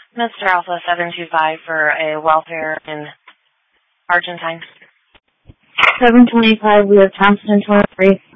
Mr. Alpha 725 for a welfare in Argentine. 725, we have Thompson 23.